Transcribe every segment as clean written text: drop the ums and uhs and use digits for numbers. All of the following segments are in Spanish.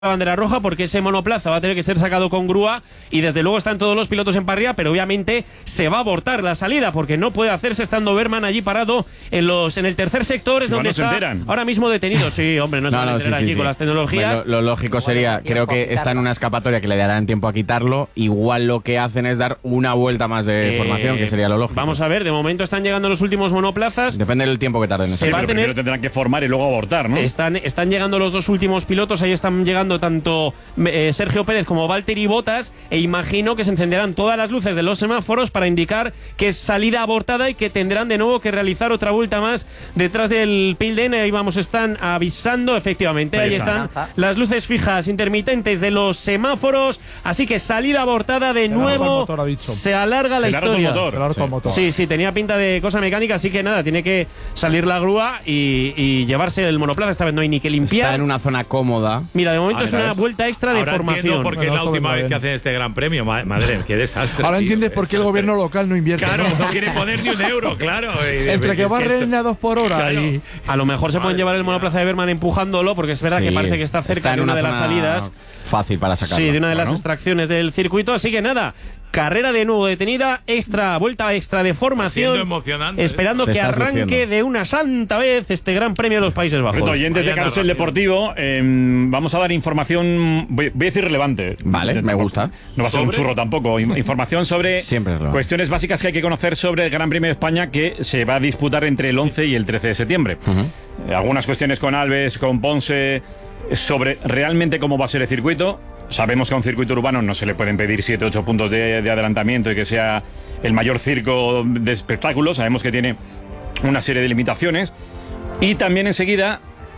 la bandera roja porque ese monoplaza va a tener que ser sacado con grúa y desde luego están todos los pilotos en parrilla, pero obviamente se va a abortar la salida porque no puede hacerse estando Berman allí parado en el tercer sector, es donde está ahora mismo detenido. Sí, hombre, no se van a enterar aquí con las tecnologías. Lo lógico sería, creo que está en una escapatoria que le darán tiempo a quitarlo, igual lo que hacen es dar una vuelta más de formación, que sería lo lógico. Vamos a ver, de momento están llegando los últimos monoplazas. Depende del tiempo que tarden. Sí, pero primero tendrán que formar y luego abortar, ¿no? Están llegando los dos últimos pilotos, ahí están llegando tanto Sergio Pérez como Valtteri Bottas, e imagino que se encenderán todas las luces de los semáforos para indicar que es salida abortada y que tendrán de nuevo que realizar otra vuelta más detrás del pit-lane. Ahí vamos, están avisando, efectivamente, ahí están las luces fijas intermitentes de los semáforos, así que salida abortada de nuevo, se alarga la historia. Sí, tenía pinta de cosa mecánica, así que nada, tiene que salir la grúa y llevarse el monoplaza. Esta vez no hay ni que limpiar. Está en una zona cómoda. Mira, de momento es una vuelta extra de formación. Porque es la última vez que hacen este gran premio. Madre, qué desastre. Ahora entiendes por qué el gobierno local no invierte. Claro, no quiere poner ni un euro, claro. Entre que barren a 2 por hora. Claro. Y a lo mejor se pueden llevar el monoplaza de Berman empujándolo, porque es verdad que parece que está cerca de una de las salidas. Fácil para sacarlo. Sí, de una de las extracciones del circuito. Así que nada, carrera de nuevo detenida, vuelta extra de formación, emocionante, esperando que arranque de una santa vez este Gran Premio de los Países Bajos. Oyentes de Carrusel Deportivo, vamos a dar información, voy a decir relevante. Vale, me gusta. No va a ser un churro tampoco. Información sobre cuestiones básicas que hay que conocer sobre el Gran Premio de España, que se va a disputar entre el 11 y el 13 de septiembre. Algunas cuestiones con Alves, con Ponce, sobre realmente cómo va a ser el circuito. Sabemos que a un circuito urbano no se le pueden pedir 7 o 8 puntos de adelantamiento y que sea el mayor circo de espectáculos. Sabemos que tiene una serie de limitaciones. Y también enseguida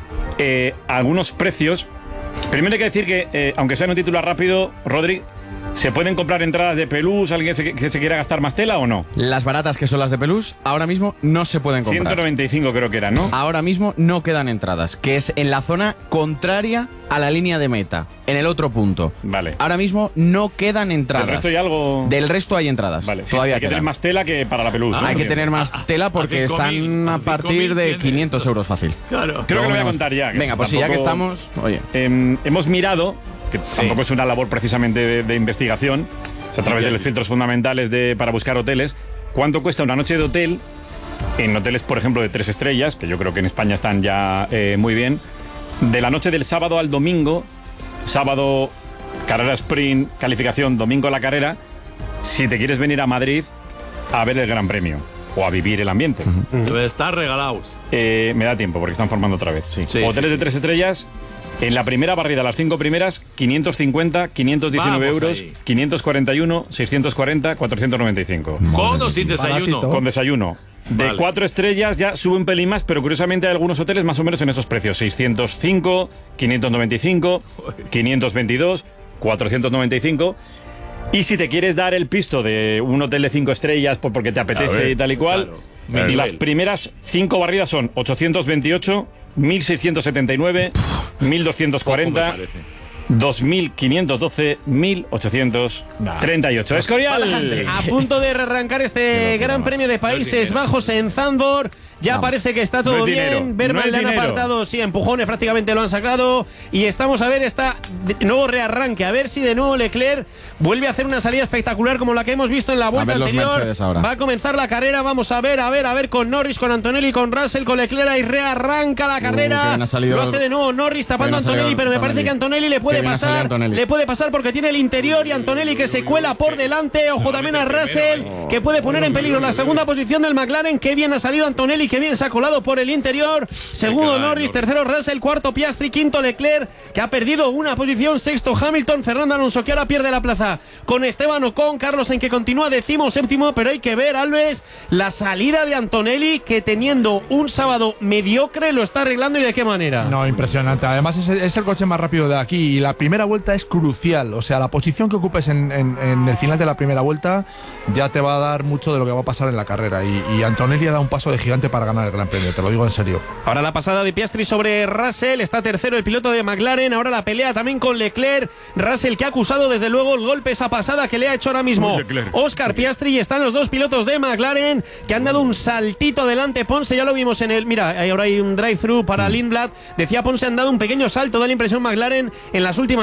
algunos precios. Primero hay que decir que, aunque sea en un titular rápido, Rodri, ¿se pueden comprar entradas de Pelús? ¿Alguien que se quiera gastar más tela o no? Las baratas, que son las de Pelús, ahora mismo no se pueden comprar. 195 creo que eran, ¿no? Ahora mismo no quedan entradas, que es en la zona contraria a la línea de meta, en el otro punto. Vale. Ahora mismo no quedan entradas. ¿Del resto hay algo? Del resto hay entradas. Vale, todavía hay que tener más tela que para la Pelús. Hay que tener más tela porque están a partir de 500 euros fácil. Claro. Creo que lo voy a contar ya. Venga, pues ya que estamos... Oye. Hemos mirado, que tampoco es una labor precisamente de investigación, a través de los filtros fundamentales para buscar hoteles, ¿cuánto cuesta una noche de hotel en hoteles, por ejemplo, de 3 estrellas, que yo creo que en España están ya muy bien, de la noche del sábado al domingo, sábado carrera sprint, calificación, domingo la carrera, si te quieres venir a Madrid a ver el Gran Premio o a vivir el ambiente? Están regalados. Me da tiempo porque están formando otra vez. Hoteles de 3 estrellas. En la primera barrida, las 5 primeras, 550, 519 euros, ahí. 541, 640, 495. ¿Con o sin desayuno? Con desayuno. De 4 estrellas ya sube un pelín más, pero curiosamente hay algunos hoteles más o menos en esos precios. 605, 595, 522, 495. Y si te quieres dar el pisto de un hotel de 5 estrellas porque te apetece y tal y cual, y las primeras 5 barridas son 828, 1679, 1240, 2512, 1838. Escorial. A punto de arrancar este Gran Premio de Países Bajos en Zandvoort. Ya parece que está todo bien. Berman le han apartado, empujones prácticamente lo han sacado. Y estamos a ver nuevo rearranque. A ver si de nuevo Leclerc vuelve a hacer una salida espectacular como la que hemos visto en la vuelta anterior. Va a comenzar la carrera. Vamos a ver con Norris, con Antonelli, con Russell, con Leclerc. Y rearranca la carrera. Lo hace de nuevo Norris tapando a Antonelli, pero me parece que Antonelli le puede pasar. Le puede pasar porque tiene el interior y Antonelli que se cuela por delante. Ojo también a Russell, que puede poner en peligro la segunda posición del McLaren. Qué bien ha salido Antonelli, qué bien se ha colado por el interior. Segundo Norris, tercero Russell, cuarto Piastri, quinto Leclerc, que ha perdido una posición, sexto Hamilton, Fernando Alonso, que ahora pierde la plaza con Esteban Ocon, Carlos en que continúa décimo séptimo, pero hay que ver, Alves, la salida de Antonelli, que teniendo un sábado mediocre lo está arreglando, y de qué manera. No, impresionante. Además es el coche más rápido de aquí y la primera vuelta es crucial. O sea, la posición que ocupes en el final de la primera vuelta ya te va a dar mucho de lo que va a pasar en la carrera, y Antonelli ha dado un paso de gigante para para ganar el Gran Premio, te lo digo en serio. Ahora la pasada de Piastri sobre Russell, está tercero el piloto de McLaren, ahora la pelea también con Leclerc, Russell que ha acusado desde luego el golpe, esa pasada que le ha hecho ahora mismo Oscar Piastri, y están los dos pilotos de McLaren que han dado un saltito adelante. Ponce, ya lo vimos en el, mira, ahora hay un drive-thru para Lindblad, decía Ponce, han dado un pequeño salto, da la impresión McLaren en las últimas